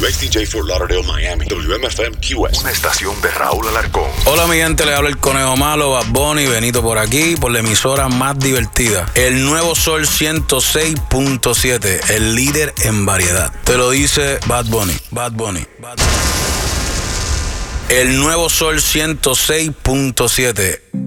WXTJ Fort Lauderdale, Miami. WMFM Key West. Una estación de Raúl Alarcón. Hola mi gente, le habla el Conejo Malo, Bad Bunny, Benito por aquí, por la emisora más divertida. El Nuevo Sol 106.7, el líder en variedad. Te lo dice Bad Bunny, Bad Bunny, Bad Bunny. El Nuevo Sol 106.7.